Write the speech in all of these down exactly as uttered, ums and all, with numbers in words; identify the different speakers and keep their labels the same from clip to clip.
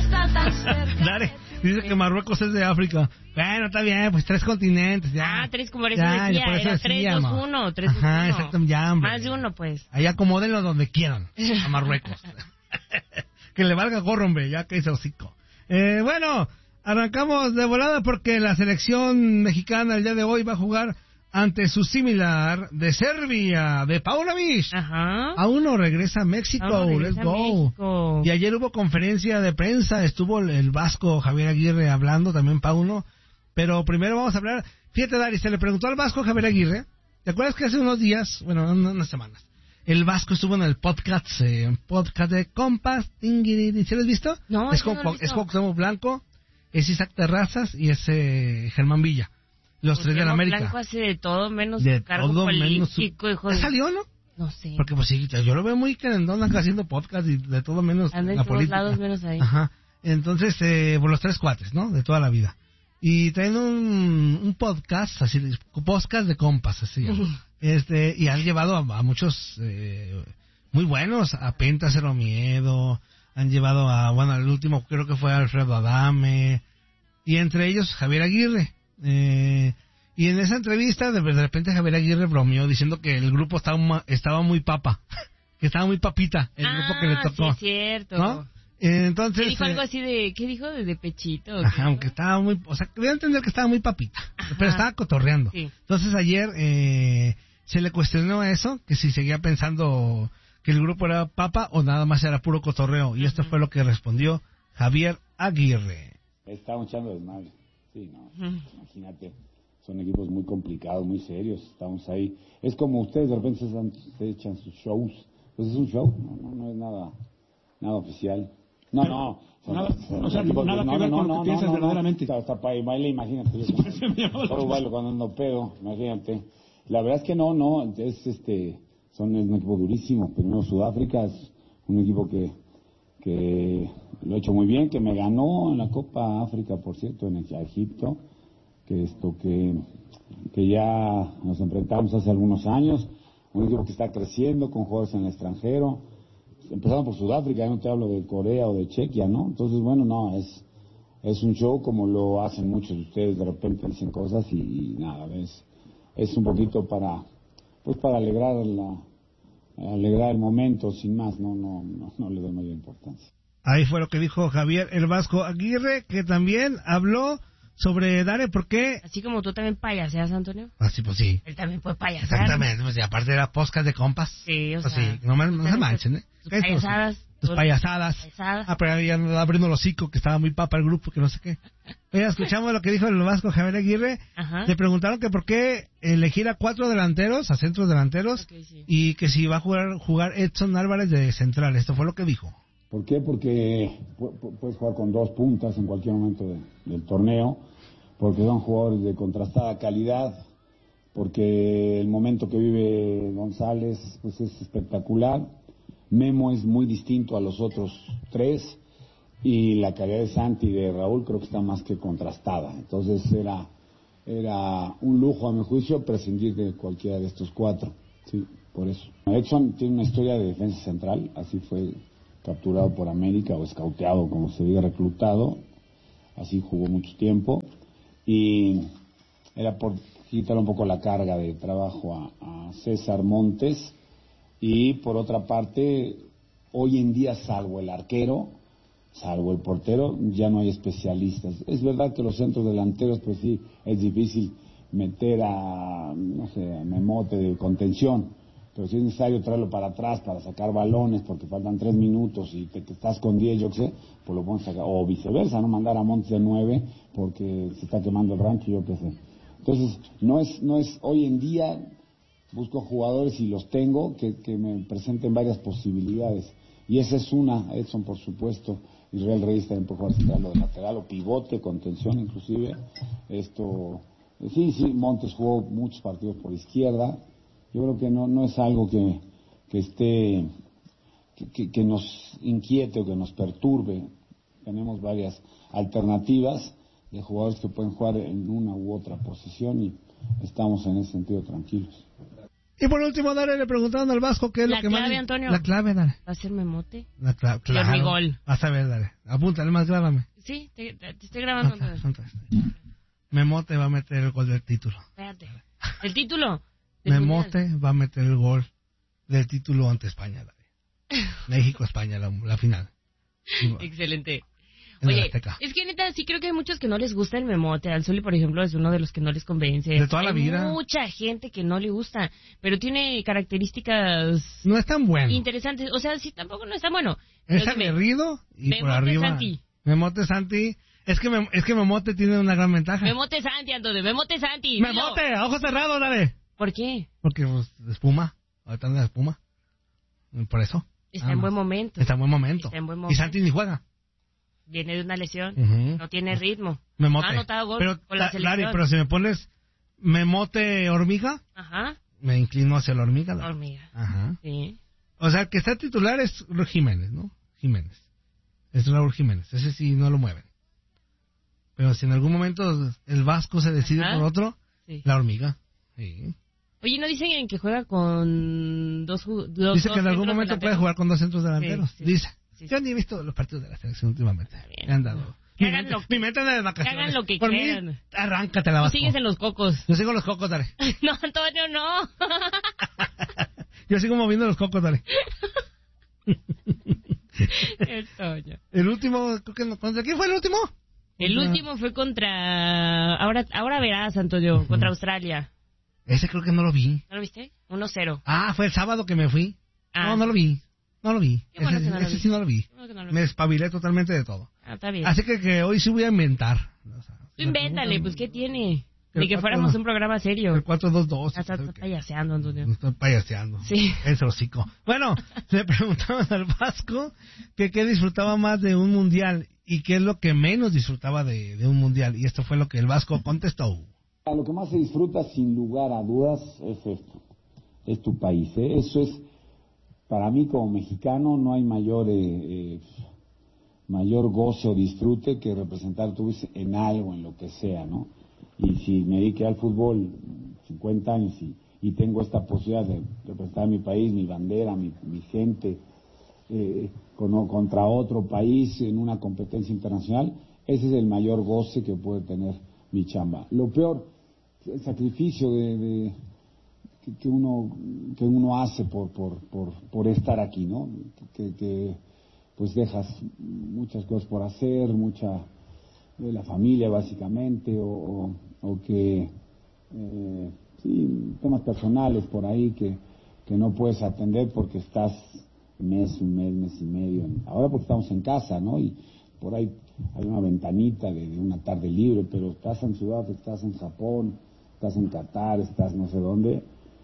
Speaker 1: Dale, dice que Marruecos es de África. Bueno, está bien, pues tres continentes, ya.
Speaker 2: Ah, tres, como eso
Speaker 1: ya,
Speaker 2: decía,
Speaker 1: por eso
Speaker 2: era
Speaker 1: decía,
Speaker 2: tres, dos,
Speaker 1: ma.
Speaker 2: uno, tres, dos,
Speaker 1: Ajá,
Speaker 2: uno.
Speaker 1: exactamente, ya, hombre.
Speaker 2: Más de uno, pues.
Speaker 1: Ahí acomódenlo donde quieran, a Marruecos. Que le valga gorro, hombre, ya que hice hocico. Eh, bueno, arrancamos de volada porque la selección mexicana el día de hoy va a jugar ante su similar de Serbia, de Paunovic.
Speaker 2: Ajá.
Speaker 1: Aún no regresa a México,
Speaker 2: Aún no
Speaker 1: let's
Speaker 2: regresa a
Speaker 1: go.
Speaker 2: México.
Speaker 1: Y ayer hubo conferencia de prensa, estuvo el, el vasco Javier Aguirre hablando, también Pauno. Pero primero vamos a hablar, fíjate Dari, se le preguntó al vasco Javier Aguirre, ¿te acuerdas que hace unos días, bueno, unas semanas, el vasco estuvo en el podcast, eh, podcast de Compas, tingiri, ¿se lo has visto?
Speaker 2: No,
Speaker 1: es
Speaker 2: yo
Speaker 1: con,
Speaker 2: no lo he
Speaker 1: es
Speaker 2: visto.
Speaker 1: Cuauhtémoc Blanco, es Isaac Terrazas y es eh, Germán Villa. Los tres de la América.
Speaker 2: Blanco hace de todo menos
Speaker 1: De
Speaker 2: cargo
Speaker 1: todo menos su...
Speaker 2: político, hijo de...
Speaker 1: ¿Ya salió, no?
Speaker 2: No sé.
Speaker 1: Porque pues sí, yo lo veo muy querendón acá haciendo podcast y de todo menos
Speaker 2: Anda en
Speaker 1: la
Speaker 2: todos
Speaker 1: política.
Speaker 2: lados menos ahí.
Speaker 1: Ajá. Entonces, eh, por los tres cuates, ¿no? De toda la vida. Y traen un, un podcast, así, podcast de compas, así. este Y han llevado a, a muchos eh, muy buenos, a Penta Cero Miedo, han llevado a, bueno, el último creo que fue Alfredo Adame, y entre ellos Javier Aguirre. Eh, y en esa entrevista, de, de repente Javier Aguirre bromeó diciendo que el grupo estaba, estaba muy papa, que estaba muy papita, el
Speaker 2: ah,
Speaker 1: grupo que le tocó.
Speaker 2: Sí, es cierto.
Speaker 1: ¿No? Entonces,
Speaker 2: ¿Qué dijo
Speaker 1: eh,
Speaker 2: algo así de, ¿qué dijo? ¿De, de pechito?
Speaker 1: Ajá, aunque estaba muy, o sea, debía entender que estaba muy papita, ajá, pero estaba cotorreando.
Speaker 2: Sí.
Speaker 1: Entonces ayer eh, se le cuestionó eso, que si seguía pensando que el grupo era papa o nada más era puro cotorreo. Y uh-huh. Esto fue lo que respondió Javier Aguirre.
Speaker 3: Estamos echando desmadre, sí, no, uh-huh. Imagínate, son equipos muy complicados, muy serios, estamos ahí. Es como ustedes de repente se, dan, se echan sus shows, pues es un show, no, no, no es nada, nada oficial. No, no. Son,
Speaker 4: nada,
Speaker 3: son,
Speaker 4: o sea,
Speaker 3: equipos,
Speaker 4: nada
Speaker 3: no,
Speaker 4: que ver
Speaker 3: no,
Speaker 4: con
Speaker 3: no,
Speaker 4: lo que
Speaker 3: no,
Speaker 4: piensas
Speaker 3: no,
Speaker 4: verdaderamente.
Speaker 3: No, hasta para baile, imagínate. Yo solo bailo cuando ando pedo, imagínate. La verdad es que no, no, es este, son es un equipo durísimo. Primero Sudáfrica es un equipo que, que lo ha hecho muy bien, que me ganó en la Copa África, por cierto, en el, a Egipto, que esto que, que ya nos enfrentamos hace algunos años, un equipo que está creciendo con jugadores en el extranjero. Empezando por Sudáfrica, ya no te hablo de Corea o de Chequia, ¿no? Entonces, bueno, no, es es un show como lo hacen muchos de ustedes, de repente dicen cosas y, y nada, es, es un poquito para, pues para alegrar la, alegrar el momento, sin más, no, no, no, no le doy mayor importancia.
Speaker 1: Ahí fue lo que dijo Javier el Vasco Aguirre, que también habló sobre Dare, ¿por qué?
Speaker 2: Así como tú también payaseas, Antonio.
Speaker 1: Así pues sí.
Speaker 2: Él también puede payasear.
Speaker 1: Exactamente, pues, y aparte de la podcast de compas.
Speaker 2: Sí, o
Speaker 1: pues
Speaker 2: sea.
Speaker 1: Sí, no, me, no se manchen, ¿eh?
Speaker 2: Tus payasadas.
Speaker 1: Tus payasadas.
Speaker 2: payasadas.
Speaker 1: Ah, pero ya abriendo el hocico, que estaba muy papa el grupo, que no sé qué. Oye, escuchamos lo que dijo el Vasco Javier Aguirre.
Speaker 2: Ajá.
Speaker 1: Le preguntaron que por qué elegir a cuatro delanteros, a centros delanteros,
Speaker 2: okay, sí.
Speaker 1: Y que si va a jugar, jugar Edson Álvarez de central. Esto fue lo que dijo.
Speaker 3: ¿Por qué? Porque puedes jugar con dos puntas en cualquier momento de, del torneo, porque son jugadores de contrastada calidad, porque el momento que vive González pues es espectacular, Memo es muy distinto a los otros tres, y la calidad de Santi y de Raúl creo que está más que contrastada. Entonces era, era un lujo a mi juicio prescindir de cualquiera de estos cuatro, sí, por eso. Edson tiene una historia de defensa central, así fue capturado por América o escauteado, como se diga, reclutado, así jugó mucho tiempo, y era por quitarle un poco la carga de trabajo a, a César Montes, y por otra parte, hoy en día, salvo el arquero, salvo el portero, ya no hay especialistas. Es verdad que los centros delanteros, pues sí, es difícil meter a, no sé, a Memote de contención, pero si es necesario traerlo para atrás para sacar balones porque faltan tres minutos y te, te estás con diez, yo qué sé, pues lo pones a sacar, o viceversa, no mandar a Montes de nueve porque se está quemando el rancho, yo qué sé. Entonces, no es, no es, hoy en día busco jugadores y los tengo que, que me presenten varias posibilidades, y esa es una. Edson, por supuesto, Israel Reyes también puede jugar central o de lateral o pivote, contención inclusive, esto, sí, sí, Montes jugó muchos partidos por izquierda. Yo creo que no no es algo que, que esté, que, que nos inquiete o que nos perturbe. Tenemos varias alternativas de jugadores que pueden jugar en una u otra posición y estamos en ese sentido tranquilos.
Speaker 1: Y por último, Dale, le preguntaron al Vasco qué es
Speaker 2: La
Speaker 1: lo que
Speaker 2: clave,
Speaker 1: más...
Speaker 2: Antonio.
Speaker 1: La clave, Dale.
Speaker 2: ¿Va a ser memote?
Speaker 1: La clave,
Speaker 2: Y
Speaker 1: claro.
Speaker 2: hormigol.
Speaker 1: Vas a ver, Dale. Apúntale más, grábame.
Speaker 2: Sí, te, te estoy grabando.
Speaker 1: Ah, son tres. Memote va a meter el gol del título.
Speaker 2: Espérate. ¿El título? del
Speaker 1: Memote
Speaker 2: mundial.
Speaker 1: va a meter el gol del título ante España, Dale. México-España, la, la final.
Speaker 2: Excelente.
Speaker 1: En el
Speaker 2: Oye,
Speaker 1: Azteca.
Speaker 2: es que neta, sí creo que hay muchos que no les gusta el memote. Al Zuli, por ejemplo, es uno de los que no les convence.
Speaker 1: De toda la
Speaker 2: Hay
Speaker 1: vida.
Speaker 2: mucha gente que no le gusta, pero tiene características
Speaker 1: No es tan bueno.
Speaker 2: interesantes. O sea, sí, tampoco no está bueno. Pero
Speaker 1: Es
Speaker 2: dime,
Speaker 1: aguerrido y por
Speaker 2: Memote
Speaker 1: arriba...
Speaker 2: Santi.
Speaker 1: Memote Santi. Es que, Mem- es que Memote tiene una gran ventaja.
Speaker 2: Memote Santi, Antonio, Memote Santi. dilo.
Speaker 1: ¡Memote! ¡A ojos cerrados, Dale!
Speaker 2: ¿Por qué?
Speaker 1: Porque, pues, espuma. Ahorita anda de espuma. Por eso.
Speaker 2: Está
Speaker 1: Nada
Speaker 2: en
Speaker 1: más.
Speaker 2: buen momento.
Speaker 1: Está en buen momento.
Speaker 2: Está en buen
Speaker 1: Y
Speaker 2: momento.
Speaker 1: Santi ni juega.
Speaker 2: Viene de una lesión.
Speaker 1: Ujú.
Speaker 2: No tiene ritmo.
Speaker 1: Memote.
Speaker 2: No ha anotado gol
Speaker 1: pero,
Speaker 2: con la
Speaker 1: Da-
Speaker 2: selección.
Speaker 1: Dari, pero si me pones Memote hormiga,
Speaker 2: Ajá.
Speaker 1: me inclino hacia la hormiga. Dari.
Speaker 2: Hormiga.
Speaker 1: Ajá.
Speaker 2: Sí.
Speaker 1: O sea, el que está titular es Jiménez, ¿no? Jiménez. Es Raúl Jiménez. Ese sí no lo mueven. Pero si en algún momento el Vasco se decide
Speaker 2: Ajá.
Speaker 1: por otro,
Speaker 2: Sí.
Speaker 1: la hormiga. Sí.
Speaker 2: Oye, ¿no dicen que juega con dos ju- dos
Speaker 1: Dice que
Speaker 2: dos
Speaker 1: en algún
Speaker 2: centros
Speaker 1: momento puede
Speaker 2: delanteros?
Speaker 1: jugar con dos centros delanteros.
Speaker 2: Sí, sí.
Speaker 1: Dice.
Speaker 2: Sí,
Speaker 1: Yo
Speaker 2: sí.
Speaker 1: ni he visto los partidos de la selección últimamente.
Speaker 2: bien.
Speaker 1: Me han dado.
Speaker 2: Que
Speaker 1: Mi
Speaker 2: hagan
Speaker 1: mente,
Speaker 2: lo que-
Speaker 1: mi mente anda de vacaciones.
Speaker 2: que hagan lo que
Speaker 1: Por mí,
Speaker 2: quieran.
Speaker 1: arráncate la
Speaker 2: Tú
Speaker 1: Vasco.
Speaker 2: sigues en los cocos.
Speaker 1: Yo sigo los cocos, dale.
Speaker 2: No, Antonio, no.
Speaker 1: Yo sigo moviendo los cocos, dale.
Speaker 2: Antonio.
Speaker 1: El último, creo que no- ¿contra quién fue el último?
Speaker 2: El
Speaker 1: Contra-
Speaker 2: último fue contra... Ahora ahora verás, Antonio, contra Australia.
Speaker 1: Ese creo que no lo vi.
Speaker 2: ¿No lo viste? uno cero.
Speaker 1: Ah, fue el sábado que me fui.
Speaker 2: Ah.
Speaker 1: No, no lo vi. No lo vi.
Speaker 2: Qué bueno
Speaker 1: ese
Speaker 2: que no lo
Speaker 1: ese
Speaker 2: vi.
Speaker 1: sí no lo vi.
Speaker 2: No, que no lo
Speaker 1: Me
Speaker 2: vi.
Speaker 1: despabilé totalmente de todo.
Speaker 2: Ah, está bien.
Speaker 1: Así que, que hoy sí voy a inventar. O sea,
Speaker 2: Tú invéntale, pues, ¿qué tiene?
Speaker 1: El
Speaker 2: Ni que
Speaker 1: cuatro-
Speaker 2: fuéramos un programa serio.
Speaker 1: El cuatro dos dos.
Speaker 2: Ah, Estás estás payaseando, Antonio.
Speaker 1: Estoy payaseando.
Speaker 2: Sí.
Speaker 1: Es hocico. Bueno, le preguntaban al Vasco que qué disfrutaba más de un mundial y qué es lo que menos disfrutaba de, de un mundial. Y esto fue lo que el Vasco contestó.
Speaker 3: Lo que más se disfruta, sin lugar a dudas, es esto, es tu país. ¿eh? Eso es, para mí como mexicano, no hay mayor eh, eh, mayor goce o disfrute que representar tu país en algo, en lo que sea, ¿no? Y si me dediqué al fútbol cincuenta años y, y tengo esta posibilidad de representar mi país, mi bandera, mi, mi gente, eh, con, contra otro país en una competencia internacional, ese es el mayor goce que puede tener mi chamba. Lo peor, el sacrificio de, de que, que uno que uno hace por por por por estar aquí, ¿no? Que, que pues dejas muchas cosas por hacer, mucha de la familia básicamente, o, o, o que eh, sí, temas personales por ahí que que no puedes atender porque estás mes, un mes, mes y medio, en, ahora porque estamos en casa, ¿no? Y por ahí hay una ventanita de, de una tarde libre, pero estás en Sudáfrica, estás en Japón, estás en Qatar, estás no sé dónde,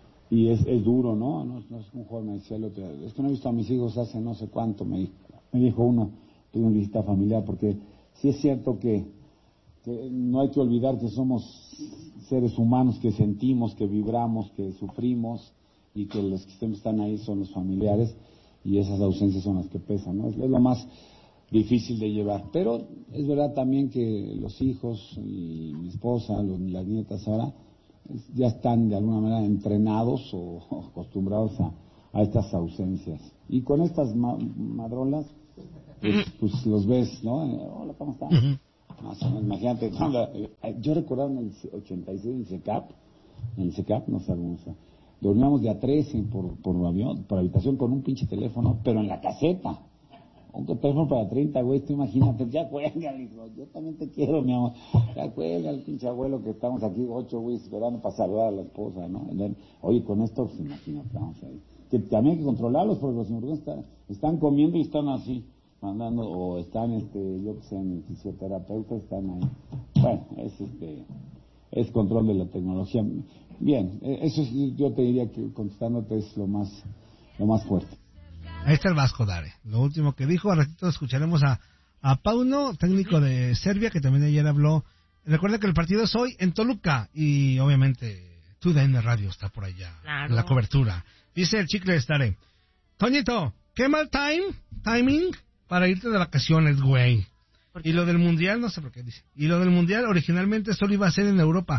Speaker 3: y es, es duro, ¿no? No, no es un joven me decía el otro día, es que no he visto a mis hijos hace no sé cuánto, me dijo, me dijo uno, tuve una visita familiar, porque sí es cierto que, que no hay que olvidar que somos seres humanos que sentimos, que vibramos, que sufrimos, y que los que siempre están ahí son los familiares, y esas ausencias son las que pesan, ¿no? Es, es lo más difícil de llevar, pero es verdad también que los hijos y mi esposa, los, las nietas ahora, es, ya están de alguna manera entrenados o, o acostumbrados a, a estas ausencias. Y con estas ma madrolas, pues, pues los ves, ¿no? Eh, Hola, ¿cómo están? Uh-huh. Más o menos, imagínate, cuando, eh, yo recordaba en el ochenta y seis en SECAP, en el SECAP, no sé, algunos, dormíamos de a trece por, por avión, por habitación con un pinche teléfono, pero en la caseta. Un teléfono para treinta, güey, tú imagínate, ya cuelga, hijo, yo también te quiero, mi amor, ya cuelga el pinche abuelo que estamos aquí, ocho güey, esperando para saludar a la esposa, ¿no? Oye, con esto, pues imagínate, vamos ahí. Que también hay que controlarlos, porque los sinvergüenzas están, están comiendo y están así, mandando, o están, este, yo que sé, en fisioterapeuta, están ahí. Bueno, es este, es control de la tecnología. Bien, eso es, yo te diría que contestándote es lo más, lo más fuerte.
Speaker 1: Ahí está el Vasco, Dare. Lo último que dijo, al ratito escucharemos a, a Pauno, técnico de Serbia, que también ayer habló. Recuerda que el partido es hoy en Toluca y obviamente T D N Radio está por allá,
Speaker 2: claro,
Speaker 1: en la cobertura. Dice el chicle de Dare. Toñito, qué mal time, timing para irte de vacaciones, güey. Y lo del mundial, no sé por qué dice. Y lo del mundial originalmente solo iba a ser en Europa.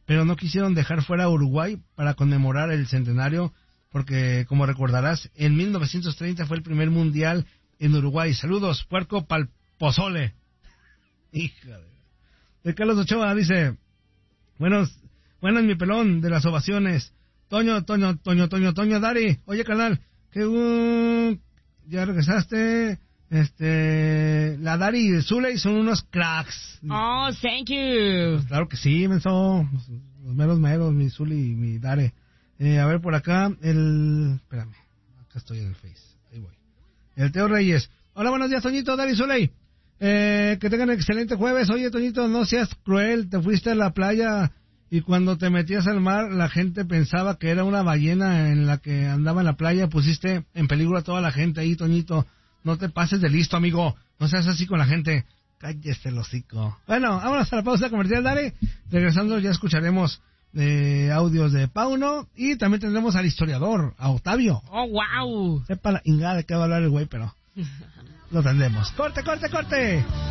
Speaker 1: pero no quisieron dejar fuera a Uruguay para conmemorar el centenario, porque, como recordarás, en mil novecientos treinta fue el primer mundial en Uruguay. Saludos, puerco pal pozole. Hija de... de Carlos Ochoa dice, buenos, buenas mi pelón de las ovaciones. Toño, Toño, Toño, Toño, Toño, Dari. Oye, canal, que uh, ya regresaste. Este, la Dari y el Zuley son unos cracks.
Speaker 2: Oh, thank you.
Speaker 1: Pues claro que sí, menso. Los meros meros, mi Zuley y mi Dari. Eh, a ver, por acá, el... Espérame, acá estoy en el Face. Ahí voy. El Teo Reyes. Hola, buenos días, Toñito, Dari, Zuley. Eh, que tengan excelente jueves. Oye, Toñito, no seas cruel. Te fuiste a la playa y cuando te metías al mar, la gente pensaba que era una ballena en la que andaba en la playa. Pusiste en peligro a toda la gente ahí, Toñito. No te pases de listo, amigo. No seas así con la gente. Cállese el hocico. Bueno, vámonos a la pausa comercial, dale. Regresando ya escucharemos eh, audios de Pauno y también tendremos al historiador, a Octavio.
Speaker 2: Oh, wow.
Speaker 1: Sepa la ingada de qué va a hablar el güey, pero lo tendremos. ¡Corte, corte, corte!